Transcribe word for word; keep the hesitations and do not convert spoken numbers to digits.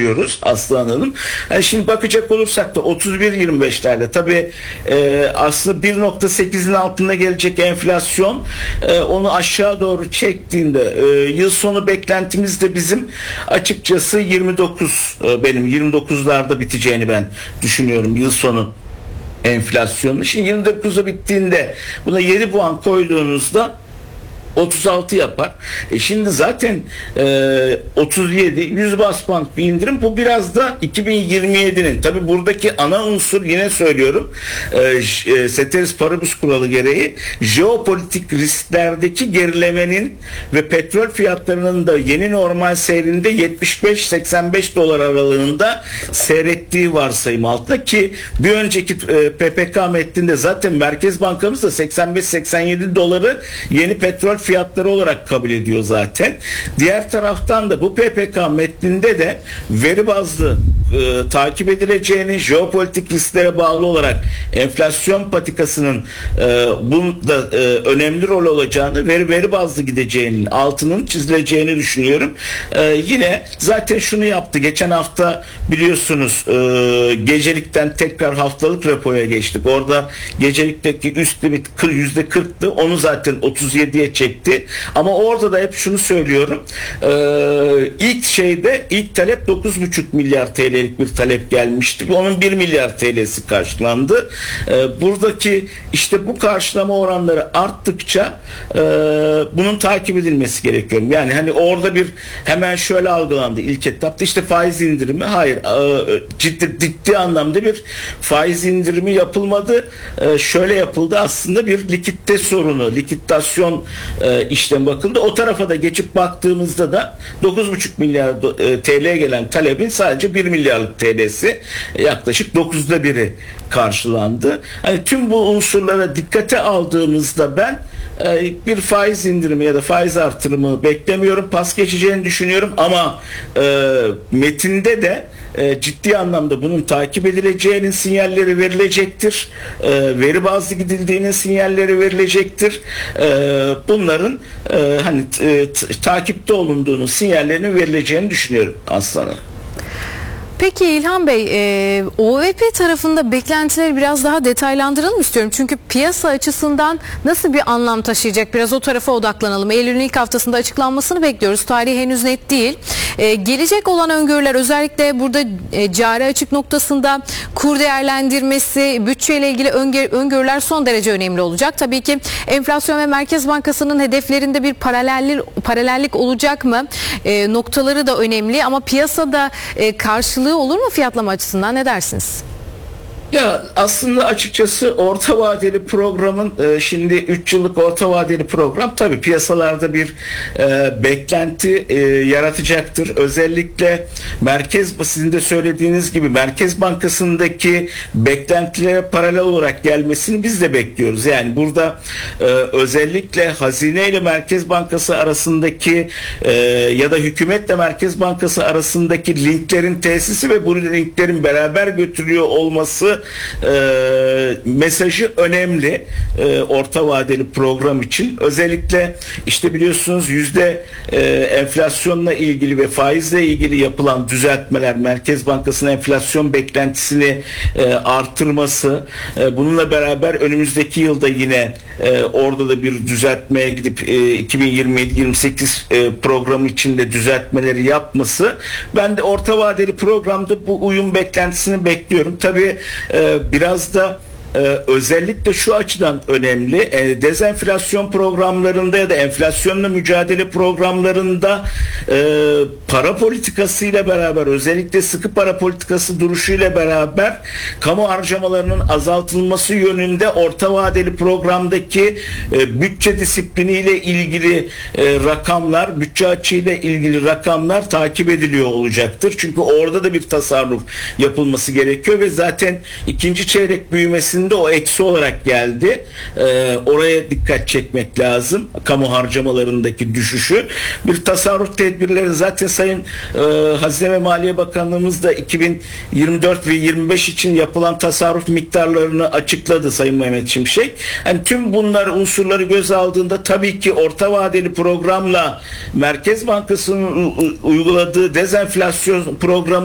yaşıyoruz Aslı Hanım. Yani şimdi bakacak olursak da otuz bir yirmi beşlerde tabii e, aslında bir nokta sekizin altında gelecek enflasyon e, onu aşağı doğru çektiğinde e, yıl sonu beklentimiz de bizim açıkçası yirmi dokuz, e, benim yirmi dokuzlarda biteceğini ben düşünüyorum yıl sonu enflasyonu. Şimdi yirmi dokuza bittiğinde buna yedi puan koyduğunuzda otuz altı yapar. E şimdi zaten e, otuz yedi yüz bas puan bir indirim. Bu biraz da iki bin yirmi yedinin tabi buradaki ana unsur, yine söylüyorum, e, e, Ceteris Paribus kuralı gereği jeopolitik risklerdeki gerilemenin ve petrol fiyatlarının da yeni normal seyrinde yetmiş beş seksen beş dolar aralığında seyrettiği varsayım altında, ki bir önceki e, P P K metninde zaten Merkez Bankamız da seksen beş seksen yedi doları yeni petrol fiyatları olarak kabul ediyor zaten. Diğer taraftan da bu P P K metninde de veri bazlı e, takip edileceğini, jeopolitik risklere bağlı olarak enflasyon patikasının e, bunda e, önemli rol olacağını, veri veri bazlı gideceğinin altının çizileceğini düşünüyorum. E, yine zaten şunu yaptı. Geçen hafta biliyorsunuz e, gecelikten tekrar haftalık repoya geçtik. Orada gecelikteki üst limit yüzde kırktı. Onu zaten otuz yediye çekti. Ama orada da hep şunu söylüyorum. Ee, ilk şeyde ilk talep dokuz buçuk milyar T L'lik bir talep gelmişti. Onun bir milyar T L'si karşılandı. Ee, buradaki işte bu karşılama oranları arttıkça e, bunun takip edilmesi gerekiyor. Yani hani orada bir hemen şöyle algılandı ilk etapta, işte faiz indirimi. Hayır. E, ciddi, ciddi anlamda bir faiz indirimi yapılmadı. E, şöyle yapıldı. Aslında bir likitte sorunu, likidasyon e, işlem bakıldı. O tarafa da geçip baktığımızda da dokuz buçuk milyar e, T L'ye gelen talebin sadece bir milyarlık T L'si, e, yaklaşık dokuzda biri karşılandı. Hani tüm bu unsurlara dikkate aldığımızda ben e, bir faiz indirimi ya da faiz artırımı beklemiyorum. Pas geçeceğini düşünüyorum ama e, metinde de e, ciddi anlamda bunun takip edileceğinin sinyalleri verilecektir. E, veri bazlı gidildiğinin sinyalleri verilecektir. E, bunların e, hani e, t- takipte olunduğunun sinyallerinin verileceğini düşünüyorum Aslanım. Peki İlhan Bey, e, O V P tarafında beklentileri biraz daha detaylandıralım istiyorum. Çünkü piyasa açısından nasıl bir anlam taşıyacak? Biraz o tarafa odaklanalım. Eylül'ün ilk haftasında açıklanmasını bekliyoruz. Tarihi henüz net değil. E, gelecek olan öngörüler, özellikle burada e, cari açık noktasında kur değerlendirmesi, bütçeyle ilgili öngör, öngörüler son derece önemli olacak. Tabii ki enflasyon ve Merkez Bankası'nın hedeflerinde bir paralellik, paralellik olacak mı? E, noktaları da önemli ama piyasada e, karşılığı olur mu fiyatlama açısından, ne dersiniz? Ya aslında açıkçası orta vadeli programın e, şimdi üç yıllık orta vadeli program tabii piyasalarda bir e, beklenti e, yaratacaktır. Özellikle merkez, sizin de söylediğiniz gibi Merkez Bankası'ndaki beklentilere paralel olarak gelmesini biz de bekliyoruz. Yani burada e, özellikle Hazine ile Merkez Bankası arasındaki e, ya da hükümetle Merkez Bankası arasındaki linklerin tesisi ve bu linklerin beraber götürüyor olması E, mesajı önemli e, orta vadeli program için. Özellikle işte biliyorsunuz yüzde e, enflasyonla ilgili ve faizle ilgili yapılan düzeltmeler, Merkez Bankası'nın enflasyon beklentisini e, artırması, e, bununla beraber önümüzdeki yılda yine e, orada da bir düzeltmeye gidip e, iki bin yirmi yedi yirmi sekiz e, programı içinde düzeltmeleri yapması, ben de orta vadeli programda bu uyum beklentisini bekliyorum. Tabii Ee, biraz da e, özellikle şu açıdan önemli. E, dezenflasyon programlarında ya da enflasyonla mücadele programlarında e, para politikasıyla beraber, özellikle sıkı para politikası duruşuyla beraber kamu harcamalarının azaltılması yönünde orta vadeli programdaki e, bütçe disipliniyle ilgili e, rakamlar, bütçe açığıyla ilgili rakamlar takip ediliyor olacaktır. Çünkü orada da bir tasarruf yapılması gerekiyor ve zaten ikinci çeyrek büyümesinde o eksi olarak geldi. Ee, oraya dikkat çekmek lazım. Kamu harcamalarındaki düşüşü. Bir tasarruf tedbirleri zaten Sayın e, Hazine ve Maliye Bakanlığımız da iki bin yirmi dört ve yirmi beş için yapılan tasarruf miktarlarını açıkladı Sayın Mehmet Şimşek. Yani tüm bunlar unsurları göz aldığında tabii ki orta vadeli programla Merkez Bankası'nın uyguladığı dezenflasyon programı